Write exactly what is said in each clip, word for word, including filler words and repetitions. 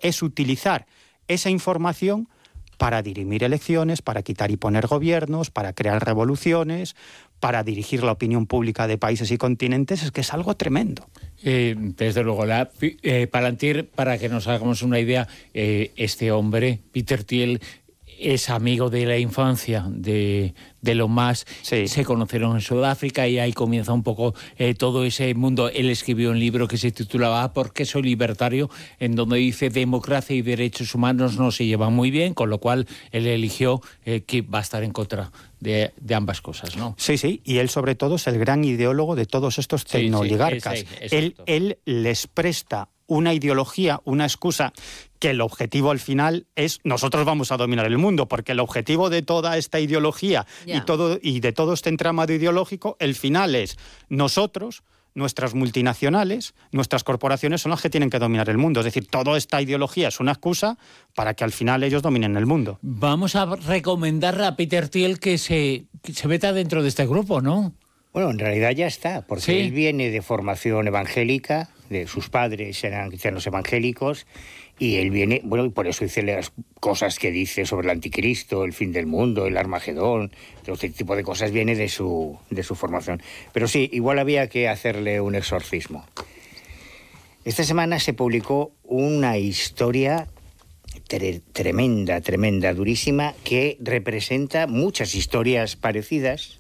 es utilizar esa información para dirimir elecciones, para quitar y poner gobiernos, para crear revoluciones, para dirigir la opinión pública de países y continentes. Es que es algo tremendo. Eh, desde luego, la, eh, Palantir, para que nos hagamos una idea, eh, este hombre, Peter Thiel, es amigo de la infancia de, de Elon Musk. Sí. Se conocieron en Sudáfrica y ahí comienza un poco eh, todo ese mundo. Él escribió un libro que se titulaba ¿Por qué soy libertario?, en donde dice democracia y derechos humanos no se llevan muy bien, con lo cual él eligió eh, que va a estar en contra de, de ambas cosas, ¿no? Sí, sí, y él sobre todo es el gran ideólogo de todos estos tecnooligarcas. Sí, sí, él, él les presta una ideología, una excusa, que el objetivo al final es nosotros vamos a dominar el mundo, porque el objetivo de toda esta ideología yeah. y, todo, y de todo este entramado ideológico, el final es nosotros, nuestras multinacionales, nuestras corporaciones son las que tienen que dominar el mundo. Es decir, toda esta ideología es una excusa para que al final ellos dominen el mundo. Vamos a recomendar a Peter Thiel que se, que se meta dentro de este grupo, ¿no? Bueno, en realidad ya está, porque ¿sí? él viene de formación evangélica, de sus padres eran cristianos evangélicos, y él viene, bueno, y por eso dice las cosas que dice sobre el anticristo, el fin del mundo, el Armagedón, todo este tipo de cosas viene de su, de su formación. Pero sí, igual había que hacerle un exorcismo. Esta semana se publicó una historia tre- tremenda, tremenda, durísima, que representa muchas historias parecidas,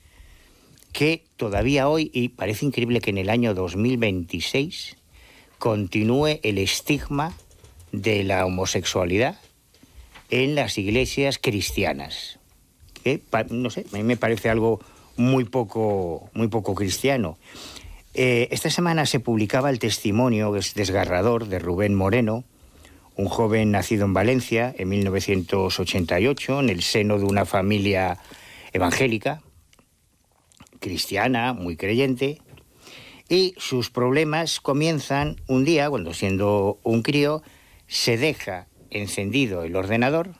que todavía hoy, y parece increíble que en el año dos mil veintiséis, continúe el estigma de la homosexualidad en las iglesias cristianas. Que, no sé, a mí me parece algo muy poco, muy poco cristiano. Eh, esta semana se publicaba el testimonio desgarrador de Rubén Moreno, un joven nacido en Valencia en mil novecientos ochenta y ocho, en el seno de una familia evangélica, cristiana, muy creyente, y sus problemas comienzan un día, cuando siendo un crío, se deja encendido el ordenador,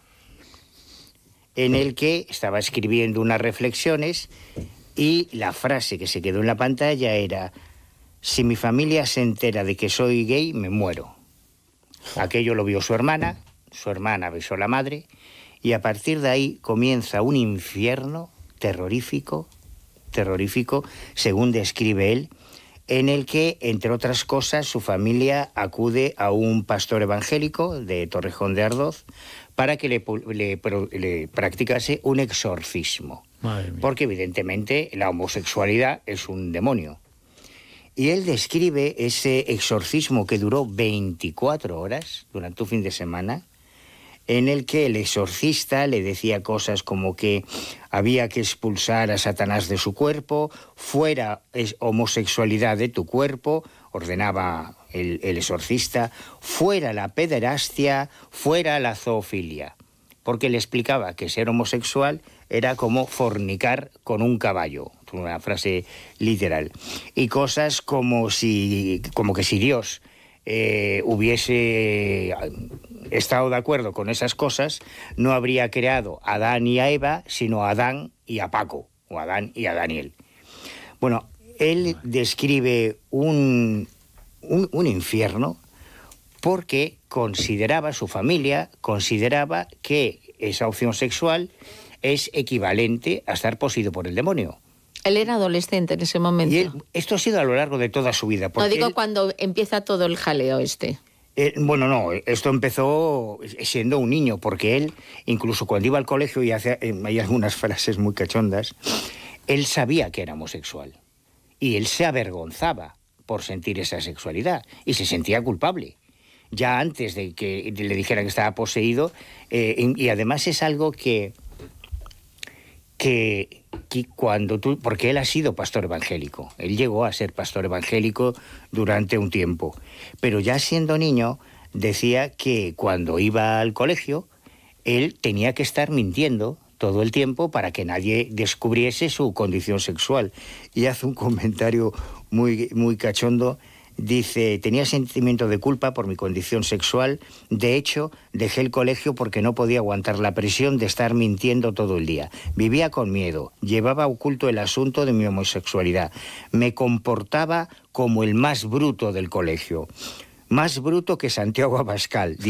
en el que estaba escribiendo unas reflexiones, y la frase que se quedó en la pantalla era: si mi familia se entera de que soy gay, me muero. Aquello lo vio su hermana, su hermana besó a la madre, y a partir de ahí comienza un infierno terrorífico, terrorífico, según describe él, en el que, entre otras cosas, su familia acude a un pastor evangélico de Torrejón de Ardoz para que le, le, le practicase un exorcismo. Porque, evidentemente, la homosexualidad es un demonio. Y él describe ese exorcismo que duró veinticuatro horas durante un fin de semana, en el que el exorcista le decía cosas como que había que expulsar a Satanás de su cuerpo, fuera homosexualidad de tu cuerpo, ordenaba el, el exorcista, fuera la pederastia, fuera la zoofilia, porque le explicaba que ser homosexual era como fornicar con un caballo, una frase literal, y cosas como si, como que si Dios eh, hubiese estado de acuerdo con esas cosas, no habría creado a Adán y a Eva, sino a Adán y a Paco, o a Adán y a Daniel. Bueno, él describe un, un, un infierno porque consideraba, su familia consideraba que esa opción sexual es equivalente a estar poseído por el demonio. Él era adolescente en ese momento. Y él, esto ha sido a lo largo de toda su vida. No digo él, cuando empieza todo el jaleo este. Eh, bueno, no, esto empezó siendo un niño, porque él, incluso cuando iba al colegio, y hace, eh, hay algunas frases muy cachondas, él sabía que era homosexual. Y él se avergonzaba por sentir esa sexualidad, y se sentía culpable, ya antes de que le dijeran que estaba poseído, eh, y, y además es algo que... que que cuando tú, porque él ha sido pastor evangélico, él llegó a ser pastor evangélico durante un tiempo, pero ya siendo niño decía que cuando iba al colegio él tenía que estar mintiendo todo el tiempo para que nadie descubriese su condición sexual. Y hace un comentario muy, muy cachondo. Dice, tenía sentimiento de culpa por mi condición sexual. De hecho, dejé el colegio porque no podía aguantar la presión de estar mintiendo todo el día. Vivía con miedo, llevaba oculto el asunto de mi homosexualidad. Me comportaba como el más bruto del colegio. Más bruto que Santiago Abascal.